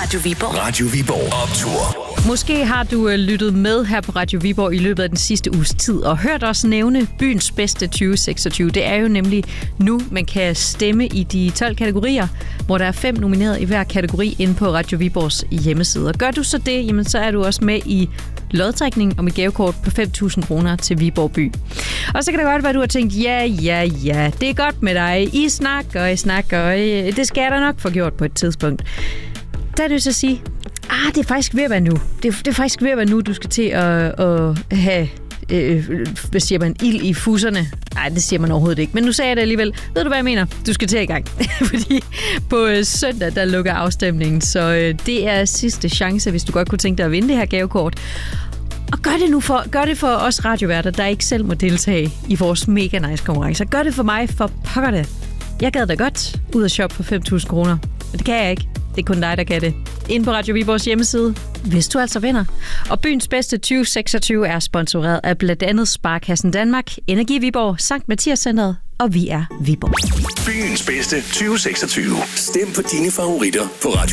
Radio Viborg. Radio Viborg Optur. Måske har du lyttet med her på Radio Viborg i løbet af den sidste uges tid og hørt os nævne byens bedste 2026. Det er jo nemlig nu, man kan stemme i de 12 kategorier, hvor der er 5 nomineret i hver kategori inde på Radio Viborgs hjemmeside. Og gør du så det, jamen, så er du også med i lodtrækning om et gavekort på 5.000 kroner til Viborg by. Og så kan det godt være, du har tænkt, ja, det er godt med dig. I snakker, det skal jeg da nok få gjort på et tidspunkt. Der er det så at sige, det er faktisk ved at være nu. Det er faktisk ved at være nu, du skal til at have, hvad siger man, ild i fusserne. Nej, det siger man overhovedet ikke. Men nu sagde jeg det alligevel. Ved du, hvad jeg mener? Du skal til i gang. Fordi på søndag, der lukker afstemningen. Så det er sidste chance, hvis du godt kunne tænke dig at vinde det her gavekort. Og gør det for os radioværter, der ikke selv må deltage i vores mega nice konkurrencer. Gør det for mig, for pokker det. Jeg gad da godt ud at shoppe for 5.000 kroner. Men det kan jeg ikke. Det er kun dig, der kan det. Inde på Radio Viborgs hjemmeside, hvis du altså vinder. Og byens bedste 2026 er sponsoreret af blandt andet Sparkassen Danmark, Energi Viborg, Sankt Mathias Centeret, og vi er Viborg. Byens bedste 2026. Stem på dine favoritter på Radio